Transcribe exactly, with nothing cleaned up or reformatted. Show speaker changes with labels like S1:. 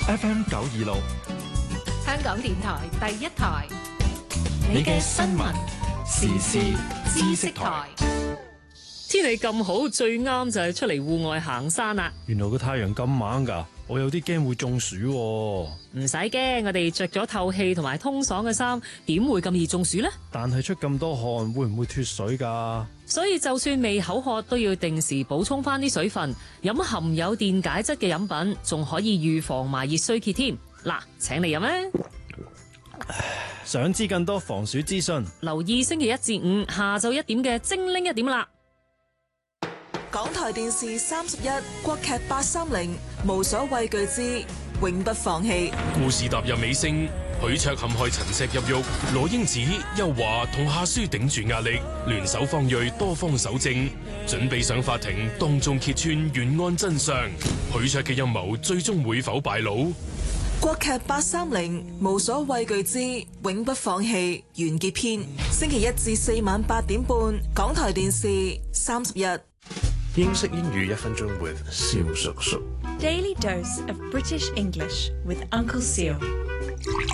S1: F M 九二六，
S2: 香港電台第一台，
S1: 你嘅新聞時事知識台。
S3: 天氣咁好，最啱就係出嚟戶外行山啦。
S4: 原來個太陽咁猛㗎，我有啲驚會中暑喎。
S3: 唔使驚，我哋着咗透氣同埋通爽嘅衫，點會咁易中暑呢？
S4: 但係出咁多汗，會唔會脫水㗎？
S3: 所以就算未口渴，都要定時補充翻啲水分，飲含有電解質嘅飲品，仲可以預防埋熱衰竭添。嗱，請你飲啊！
S4: 想知更多防暑資訊，
S3: 留意星期一至五下晝一點嘅精靈一點啦。
S5: 港台電視三十一國劇八三零，無所畏懼之永不放棄。
S6: 故事踏入尾聲，許卓陷害陳石入獄，羅英子、邱華同夏書頂住壓力，聯手方銳多方搜證，準備上法庭當眾揭穿懸案真相。許卓嘅陰謀最終會否敗露？
S5: 國劇八三零，無所畏懼之永不放棄完結篇，星期一至四晚八點半，港台電視三十一。
S7: 英式英語一分鐘 with 蕭叔叔。
S8: Daily dose of British English with Uncle Seal。